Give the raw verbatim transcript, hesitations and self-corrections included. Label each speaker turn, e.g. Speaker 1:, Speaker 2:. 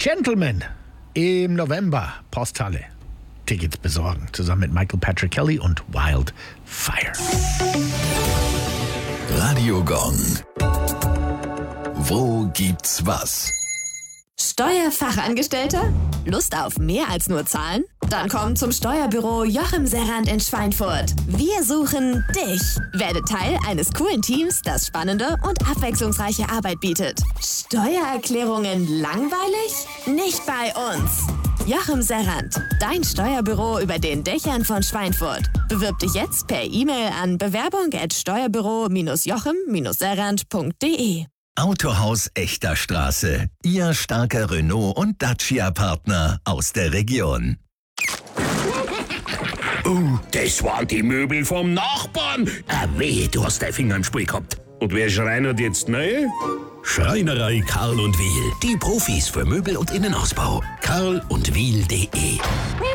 Speaker 1: Gentlemen, im November, Posthalle. Tickets besorgen, zusammen mit Michael Patrick Kelly und Wildfire.
Speaker 2: Radio Gong. Wo gibt's was?
Speaker 3: Steuerfachangestellter? Lust auf mehr als nur Zahlen? Dann komm zum Steuerbüro Joachim Serrand in Schweinfurt. Wir suchen dich. Werde Teil eines coolen Teams, das spannende und abwechslungsreiche Arbeit bietet. Steuererklärungen langweilig? Nicht bei uns. Joachim Serrand, dein Steuerbüro über den Dächern von Schweinfurt. Bewirb dich jetzt per E-Mail an bewerbung at steuerbüro joachim serrand punkt de.
Speaker 2: Autohaus Echter Straße. Ihr starker Renault- und Dacia-Partner aus der Region.
Speaker 4: Oh, das waren die Möbel vom Nachbarn. Ah, weh, du hast deinen Finger im Spiel gehabt. Und wer schreinert jetzt neu? Schreinerei Karl und Wiel. Die Profis für Möbel und Innenausbau. karl und wiel punkt de